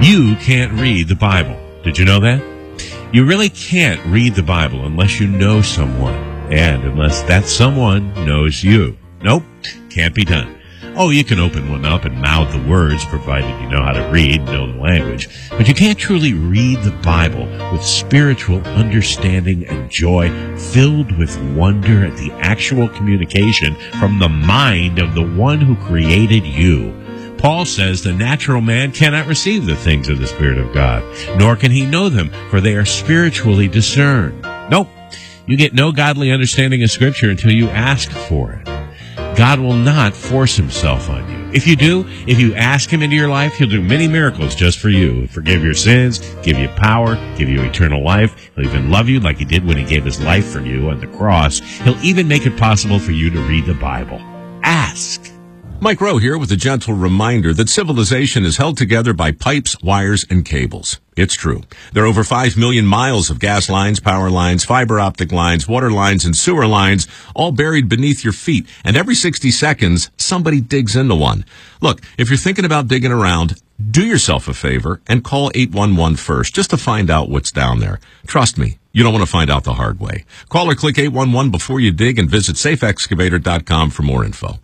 You can't read the Bible. Did you know that? You really can't read the Bible unless you know someone, and unless that someone knows you. Nope, can't be done. Oh, you can open one up and mouth the words, provided you know how to read and know the language. But you can't truly read the Bible with spiritual understanding and joy, filled with wonder at the actual communication from the mind of the one who created you. Paul says the natural man cannot receive the things of the Spirit of God, nor can he know them, for they are spiritually discerned. Nope, you get no godly understanding of Scripture until you ask for it. God will not force himself on you. If you do, if you ask him into your life, he'll do many miracles just for you. He'll forgive your sins, give you power, give you eternal life. He'll even love you like he did when he gave his life for you on the cross. He'll even make it possible for you to read the Bible. Ask. Mike Rowe here with a gentle reminder that civilization is held together by pipes, wires, and cables. It's true. There are over 5 million miles of gas lines, power lines, fiber optic lines, water lines, and sewer lines, all buried beneath your feet. And every 60 seconds, somebody digs into one. Look, if you're thinking about digging around, do yourself a favor and call 811 first, just to find out what's down there. Trust me, you don't want to find out the hard way. Call or click 811 before you dig, and visit safeexcavator.com for more info.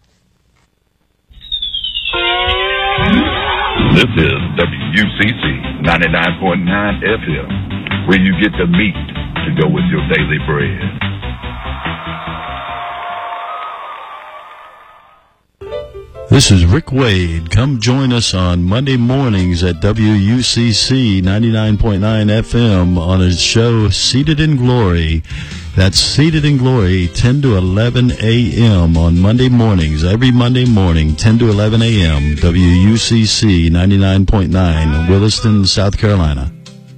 This is WUCC 99.9 FM, where you get the meat to go with your daily bread. This is Rick Wade. Come join us on Monday mornings at WUCC 99.9 FM on a show, Seated in Glory. That's Seated in Glory, 10 to 11 a.m. on Monday mornings. Every Monday morning, 10 to 11 a.m., WUCC 99.9, Williston, South Carolina.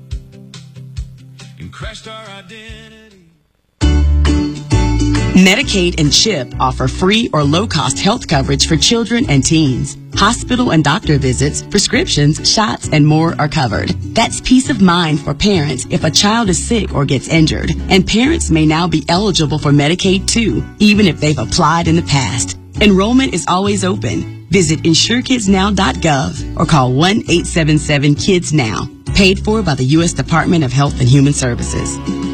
Medicaid and CHIP offer free or low-cost health coverage for children and teens. Hospital and doctor visits, prescriptions, shots, and more are covered. That's peace of mind for parents if a child is sick or gets injured. And parents may now be eligible for Medicaid too, even if they've applied in the past. Enrollment is always open. Visit InsureKidsNow.gov or call 1-877-KIDS-NOW. Paid for by the U.S. Department of Health and Human Services.